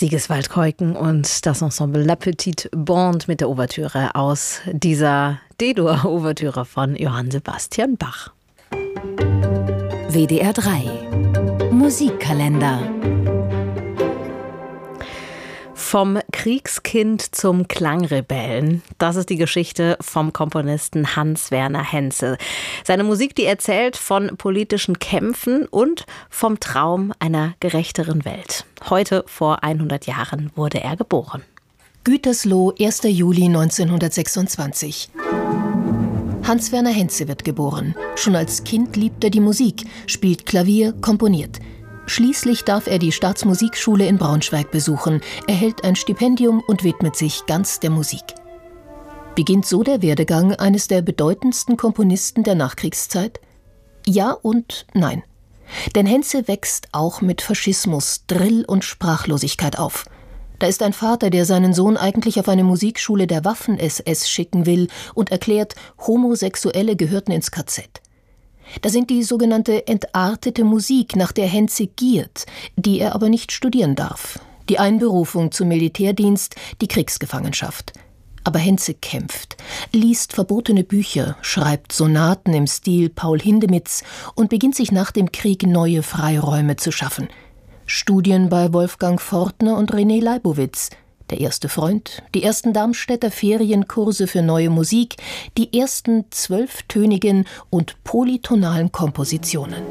Siegeswald Keuken und das Ensemble La Petite Bande mit der Ouvertüre aus dieser D-Dur-Ouvertüre von Johann Sebastian Bach. WDR 3 Musikkalender. Vom Kriegskind zum Klangrebellen. Das ist die Geschichte vom Komponisten Hans-Werner Henze. Seine Musik, die erzählt von politischen Kämpfen und vom Traum einer gerechteren Welt. Heute, vor 100 Jahren, wurde er geboren. Gütersloh, 1. Juli 1926. Hans-Werner Henze wird geboren. Schon als Kind liebt er die Musik, spielt Klavier, komponiert. Schließlich darf er die Staatsmusikschule in Braunschweig besuchen, erhält ein Stipendium und widmet sich ganz der Musik. Beginnt so der Werdegang eines der bedeutendsten Komponisten der Nachkriegszeit? Ja und nein. Denn Henze wächst auch mit Faschismus, Drill und Sprachlosigkeit auf. Da ist ein Vater, der seinen Sohn eigentlich auf eine Musikschule der Waffen-SS schicken will und erklärt, Homosexuelle gehörten ins KZ. Da sind die sogenannte entartete Musik, nach der Henze giert, die er aber nicht studieren darf. Die Einberufung zum Militärdienst, die Kriegsgefangenschaft. Aber Henze kämpft, liest verbotene Bücher, schreibt Sonaten im Stil Paul Hindemiths und beginnt sich nach dem Krieg neue Freiräume zu schaffen. Studien bei Wolfgang Fortner und René Leibowitz, der erste Freund, die ersten Darmstädter Ferienkurse für neue Musik, die ersten 12-tönigen und polytonalen Kompositionen.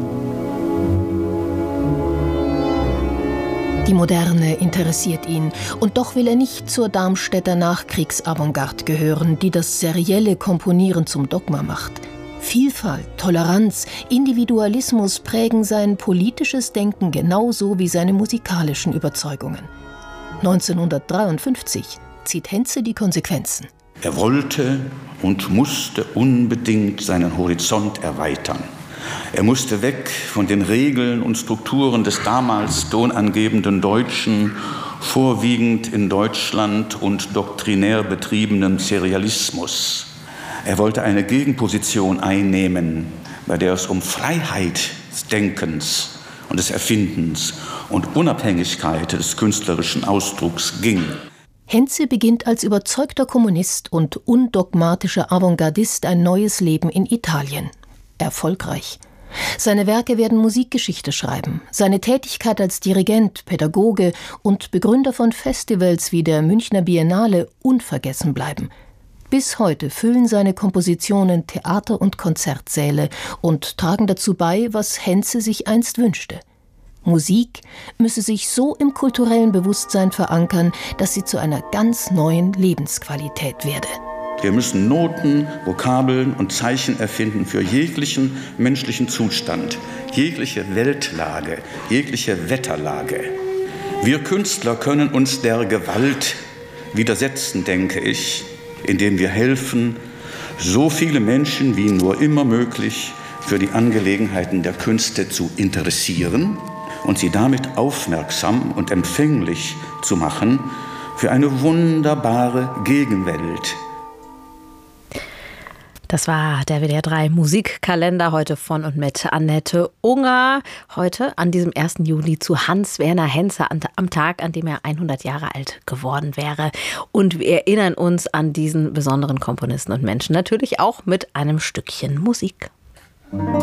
Die Moderne interessiert ihn, und doch will er nicht zur Darmstädter Nachkriegsavantgarde gehören, die das serielle Komponieren zum Dogma macht. Vielfalt, Toleranz, Individualismus prägen sein politisches Denken genauso wie seine musikalischen Überzeugungen. 1953 zieht Henze die Konsequenzen. Er wollte und musste unbedingt seinen Horizont erweitern. Er musste weg von den Regeln und Strukturen des damals tonangebenden Deutschen, vorwiegend in Deutschland und doktrinär betriebenen Serialismus. Er wollte eine Gegenposition einnehmen, bei der es um Freiheit des Denkens und des Erfindens und Unabhängigkeit des künstlerischen Ausdrucks ging. Henze beginnt als überzeugter Kommunist und undogmatischer Avantgardist ein neues Leben in Italien. Erfolgreich. Seine Werke werden Musikgeschichte schreiben. Seine Tätigkeit als Dirigent, Pädagoge und Begründer von Festivals wie der Münchner Biennale unvergessen bleiben. Bis heute füllen seine Kompositionen Theater- und Konzertsäle und tragen dazu bei, was Henze sich einst wünschte. Musik müsse sich so im kulturellen Bewusstsein verankern, dass sie zu einer ganz neuen Lebensqualität werde. Wir müssen Noten, Vokabeln und Zeichen erfinden für jeglichen menschlichen Zustand, jegliche Weltlage, jegliche Wetterlage. Wir Künstler können uns der Gewalt widersetzen, denke ich, indem wir helfen, so viele Menschen wie nur immer möglich für die Angelegenheiten der Künste zu interessieren und sie damit aufmerksam und empfänglich zu machen für eine wunderbare Gegenwelt. Das war der WDR 3 Musikkalender heute von und mit Annette Unger. Heute an diesem 1. Juli zu Hans-Werner Henze am Tag, an dem er 100 Jahre alt geworden wäre. Und wir erinnern uns an diesen besonderen Komponisten und Menschen natürlich auch mit einem Stückchen Musik.